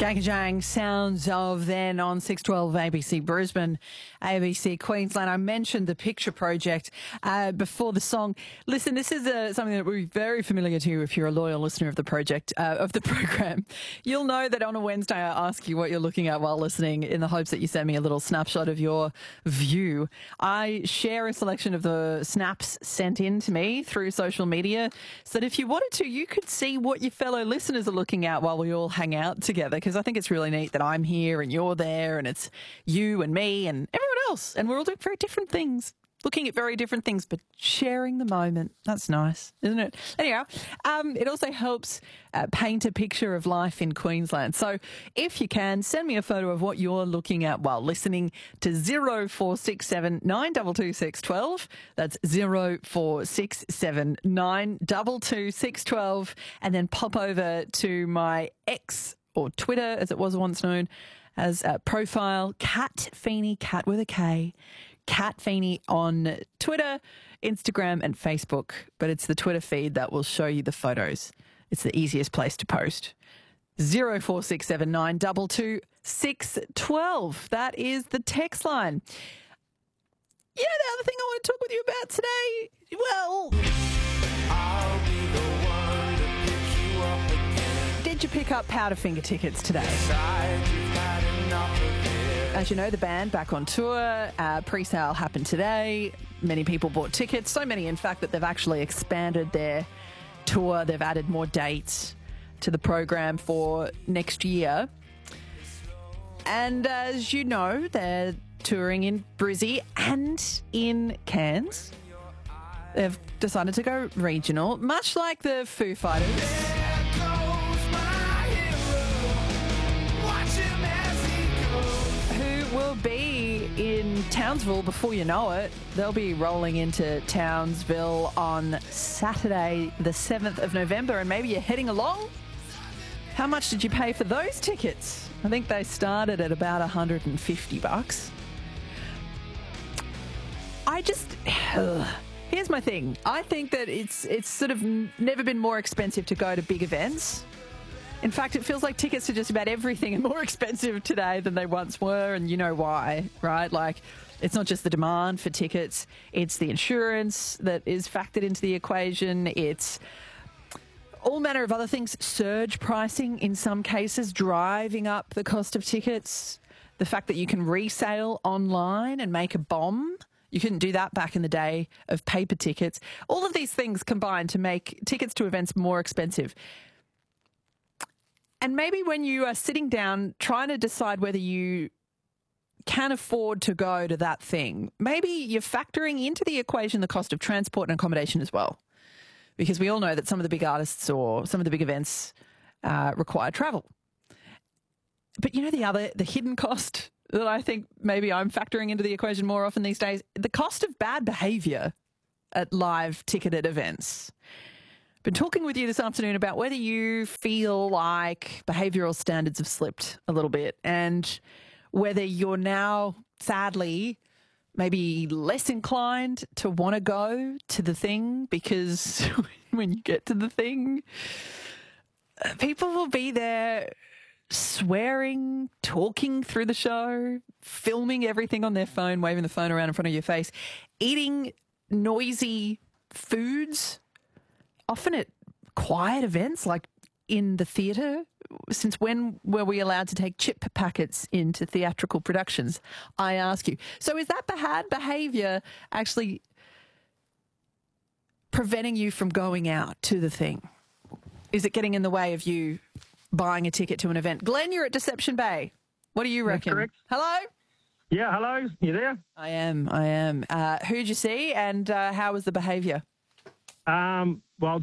Gagajang sounds of then on 612 ABC Brisbane, ABC Queensland. I mentioned the Picture Project before the song. Listen, this is something that will be very familiar to you if you're a loyal listener of the project, of the program. You'll know that on a Wednesday I ask you what you're looking at while listening in the hopes that you send me a little snapshot of your view. I share a selection of the snaps sent in to me through social media so that if you wanted to, you could see what your fellow listeners are looking at while we all hang out together, because I think it's really neat that I'm here and you're there and it's you and me and everyone else, and we're all doing very different things, looking at very different things, but sharing the moment. That's nice, isn't it? Anyhow, it also helps paint a picture of life in Queensland. So if you can, send me a photo of what you're looking at while listening to 0467 922 612. That's 0467 922 612. And then pop over to my X, or Twitter as it was once known as, profile, Kat Feeney, Kat with a K, Kat Feeney on Twitter, Instagram and Facebook. But it's the Twitter feed that will show you the photos. It's the easiest place to post. 0467 922 612. That is the text line. You know, the other thing I want to talk with you about today, well, I'll be the one to pick you up again. Did you pick up Powderfinger tickets today? As you know, the band back on tour. Pre-sale happened today. Many people bought tickets. So many, in fact, that they've actually expanded their tour. They've added more dates to the program for next year. And as you know, they're touring in Brizzy and in Cairns. They've decided to go regional, much like the Foo Fighters. Will be in Townsville before you know it. They'll be rolling into Townsville on Saturday, the 7th of November, and maybe you're heading along. How much did you pay for those tickets? I think they started at about $150. Here's my thing. I think that it's sort of never been more expensive to go to big events. In fact, it feels like tickets to just about everything are more expensive today than they once were, and you know why, right? Like, it's not just the demand for tickets, it's the insurance that is factored into the equation, it's all manner of other things, surge pricing in some cases, driving up the cost of tickets, the fact that you can resale online and make a bomb. You couldn't do that back in the day of paper tickets. All of these things combine to make tickets to events more expensive. And maybe when you are sitting down trying to decide whether you can afford to go to that thing, maybe you're factoring into the equation the cost of transport and accommodation as well. Because we all know that some of the big artists or some of the big events require travel. But you know the hidden cost that I think maybe I'm factoring into the equation more often these days? The cost of bad behaviour at live ticketed events. Been talking with you this afternoon about whether you feel like behavioural standards have slipped a little bit, and whether you're now, sadly, maybe less inclined to want to go to the thing, because when you get to the thing, people will be there swearing, talking through the show, filming everything on their phone, waving the phone around in front of your face, eating noisy foods, often at quiet events like in the theatre. Since when were we allowed to take chip packets into theatrical productions, I ask you? So is that bad behaviour actually preventing you from going out to the thing? Is it getting in the way of you buying a ticket to an event? Glenn, you're at Deception Bay. What do you reckon? That's correct. Hello? Yeah, hello. You there? I am. Who'd you see, and how was the behaviour? Well,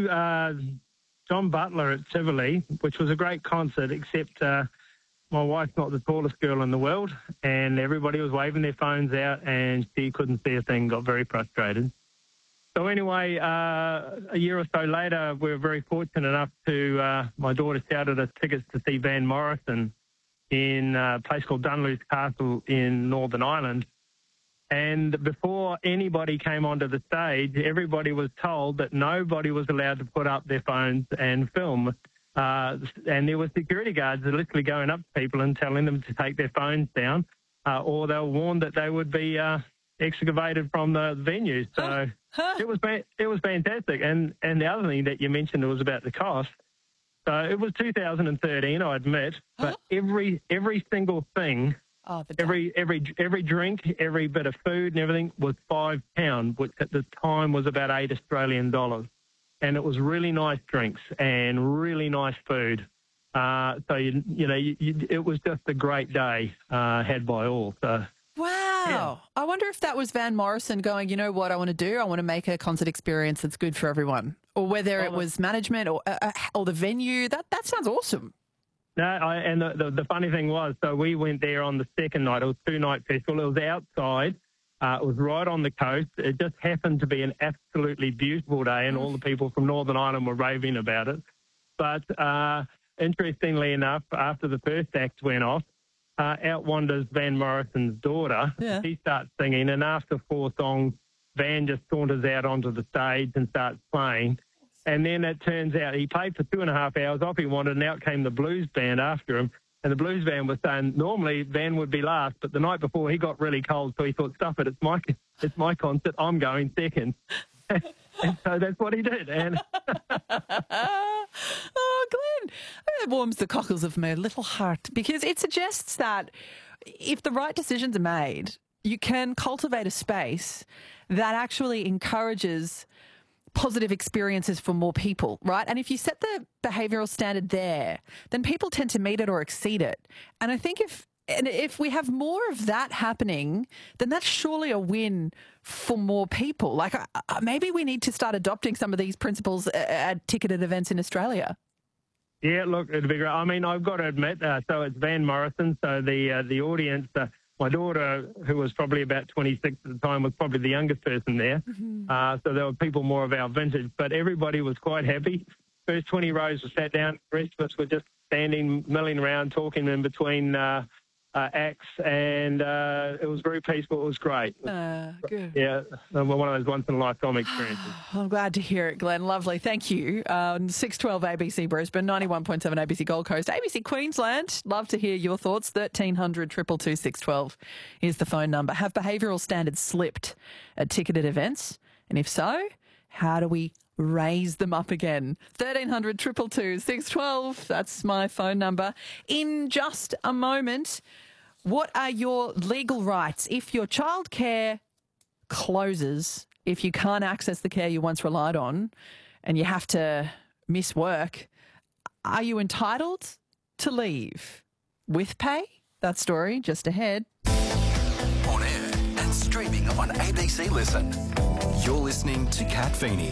John Butler at Tivoli, which was a great concert, except my wife's not the tallest girl in the world, and everybody was waving their phones out, and she couldn't see a thing, got very frustrated. So anyway, a year or so later, we were very fortunate enough to, my daughter shouted us tickets to see Van Morrison in a place called Dunluce Castle in Northern Ireland. And before anybody came onto the stage, everybody was told that nobody was allowed to put up their phones and film. and there were security guards literally going up to people and telling them to take their phones down, or they were warned that they would be excavated from the venue. So it was fantastic. And the other thing that you mentioned was about the cost. So it was 2013, I admit, but every single thing, every drink, every bit of food and everything was £5, which at the time was about $8 Australian. And it was really nice drinks and really nice food. So it was just a great day had by all. So. Wow. Yeah. I wonder if that was Van Morrison going, you know what I want to do? I want to make a concert experience that's good for everyone. Or whether it was management or the venue. That sounds awesome. No, and the funny thing was, so we went there on the second night. It was a 2-night festival. It was outside. It was right on the coast. It just happened to be an absolutely beautiful day, and all the people from Northern Ireland were raving about it. But interestingly enough, after the first act went off, out wanders Van Morrison's daughter. Yeah. She starts singing, and after 4 songs, Van just saunters out onto the stage and starts playing. And then it turns out he played for 2.5 hours, off he wandered, and out came the blues band after him. And the blues band was saying normally Van would be last, but the night before he got really cold, so he thought, stuff it, it's my concert, I'm going second. And so that's what he did. And oh, Glenn, that warms the cockles of my little heart, because it suggests that if the right decisions are made, you can cultivate a space that actually encourages positive experiences for more people, right? And if you set the behavioural standard there, then people tend to meet it or exceed it. And I think if we have more of that happening, then that's surely a win for more people. Like maybe we need to start adopting some of these principles at ticketed events in Australia. Yeah, look, it'd be great. I mean, I've got to admit, so it's Van Morrison, so the audience, my daughter, who was probably about 26 at the time, was probably the youngest person there. Mm-hmm. So there were people more of our vintage, but everybody was quite happy. First 20 rows were sat down, the rest of us were just standing, milling around, talking in between acts, and it was very peaceful. It was great. Good. Yeah, one of those once-in-a-lifetime experiences. I'm glad to hear it, Glenn. Lovely. Thank you. 612 ABC Brisbane, 91.7 ABC Gold Coast, ABC Queensland. Love to hear your thoughts. 1300 222 612 is the phone number. Have behavioural standards slipped at ticketed events? And if so, how do we raise them up again? 1300 222 612. That's my phone number. In just a moment, what are your legal rights if your childcare closes, if you can't access the care you once relied on and you have to miss work? Are you entitled to leave with pay? That story just ahead. On air and streaming on ABC Listen. You're listening to Kat Feeney,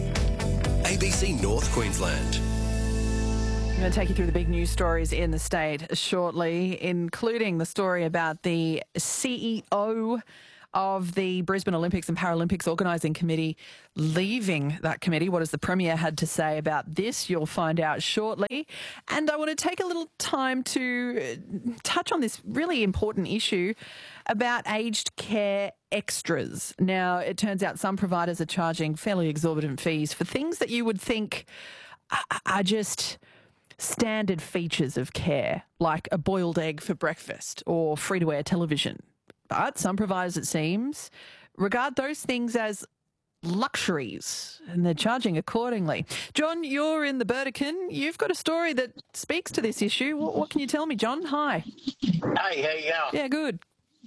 ABC North Queensland. I'm going to take you through the big news stories in the state shortly, including the story about the CEO of the Brisbane Olympics and Paralympics Organising Committee leaving that committee. What has the Premier had to say about this? You'll find out shortly. And I want to take a little time to touch on this really important issue about aged care extras. Now, it turns out some providers are charging fairly exorbitant fees for things that you would think are just standard features of care, like a boiled egg for breakfast or free-to-air television. But some providers, it seems, regard those things as luxuries, and they're charging accordingly. John, you're in the Burdekin. You've got a story that speaks to this issue. What can you tell me, John? Hi. Hey, how you going? Yeah, good.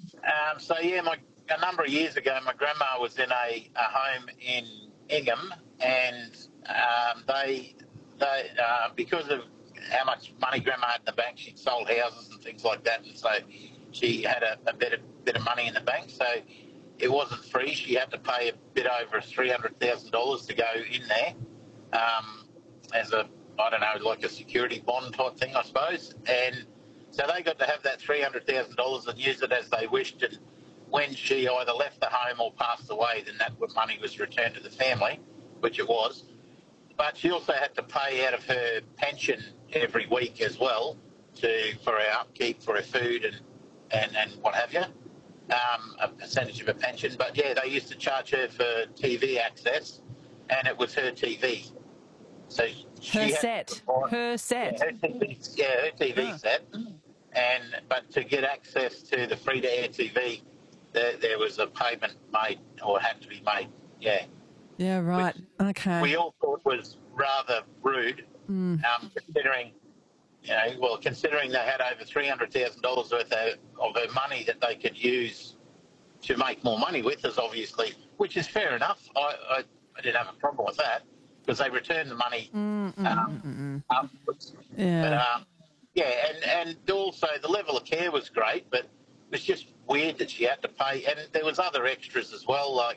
A number of years ago, my grandma was in a home in Ingham, and they because of how much money grandma had in the bank, she'd sold houses and things like that, and so she had a bit of money in the bank, so it wasn't free. She had to pay a bit over $300,000 to go in there as like a security bond type thing, I suppose. And so they got to have that $300,000 and use it as they wished. And when she either left the home or passed away, then that money was returned to the family, which it was. But she also had to pay out of her pension every week as well for her upkeep, for her food and what have you, a percentage of her pension. But, yeah, they used to charge her for TV access, and it was her TV. So she had set. to provide- Her set. her TV set. But to get access to the free-to-air TV, there was a payment made, or had to be made. Yeah. Yeah, right. Okay. We all thought was rather rude, considering, considering they had over $300,000 worth of her money that they could use to make more money with us, obviously, which is fair enough. I didn't have a problem with that because they returned the money afterwards. Yeah. But, and also the level of care was great, but it was just weird that she had to pay. And there was other extras as well, like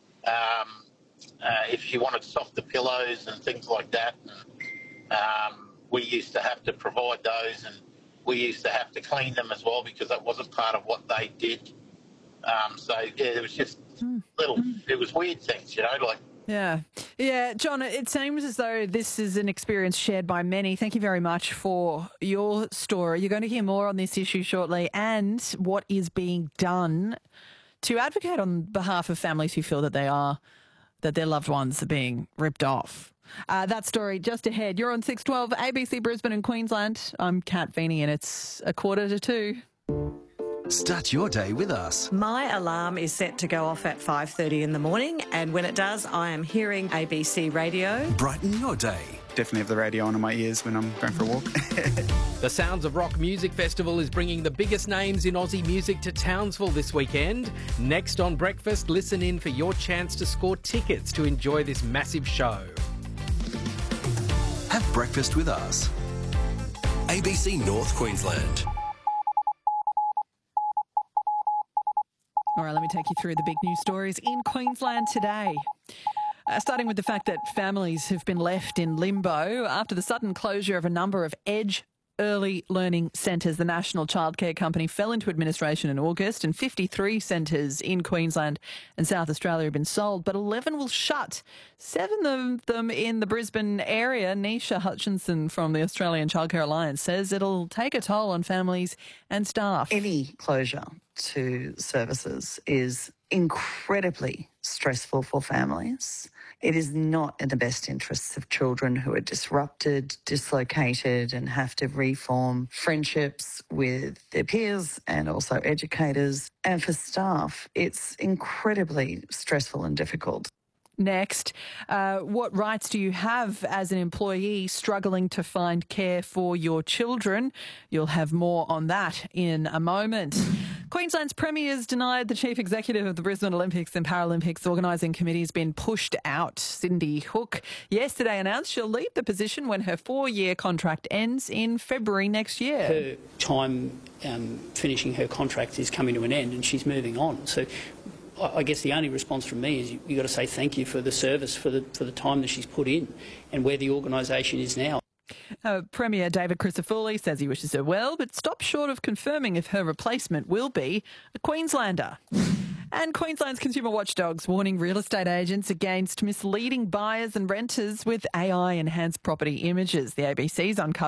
if she wanted softer pillows and things like that. And, we used to have to provide those, and we used to have to clean them as well because that wasn't part of what they did. It was just it was weird things, like. Yeah. Yeah, John, it seems as though this is an experience shared by many. Thank you very much for your story. You're going to hear more on this issue shortly and what is being done to advocate on behalf of families who feel that their loved ones are being ripped off. That story just ahead. You're on 612 ABC Brisbane and Queensland. I'm Kat Feeney and it's 1:45. Start your day with us. My alarm is set to go off at 5:30 in the morning, and when it does, I am hearing ABC radio. Brighten your day. Definitely have the radio on in my ears when I'm going for a walk. The Sounds of Rock Music Festival is bringing the biggest names in Aussie music to Townsville this weekend. Next on Breakfast, listen in for your chance to score tickets to enjoy this massive show. Have breakfast with us. ABC North Queensland. All right, let me take you through the big news stories in Queensland today. Starting with the fact that families have been left in limbo after the sudden closure of a number of Edge early learning centres. The National Childcare Company fell into administration in August, and 53 centres in Queensland and South Australia have been sold, but 11 will shut. 7 of them in the Brisbane area. Nisha Hutchinson from the Australian Childcare Alliance says it'll take a toll on families and staff. Any closure to services is incredibly stressful for families. It is not in the best interests of children who are disrupted, dislocated, and have to reform friendships with their peers and also educators. And for staff, it's incredibly stressful and difficult. Next, what rights do you have as an employee struggling to find care for your children? You'll have more on that in a moment. Queensland's Premier's denied the Chief Executive of the Brisbane Olympics and Paralympics Organising Committee has been pushed out. Cindy Hook yesterday announced she'll leave the position when her 4-year contract ends in February next year. Her time finishing her contract is coming to an end and she's moving on. So I guess the only response from me is you've got to say thank you for the service, for the time that she's put in and where the organisation is now. Premier David Crisafulli says he wishes her well, but stops short of confirming if her replacement will be a Queenslander. And Queensland's consumer watchdogs warning real estate agents against misleading buyers and renters with AI-enhanced property images. The ABC's uncovered